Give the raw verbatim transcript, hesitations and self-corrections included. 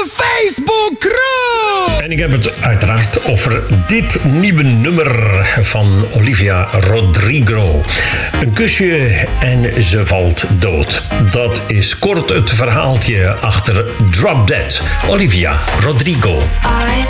onze Facebookgroep. En ik heb het uiteraard over dit nieuwe nummer van Olivia Rodrigo. Een kusje en ze valt dood. Dat is kort het verhaaltje achter Drop Dead. Olivia Rodrigo.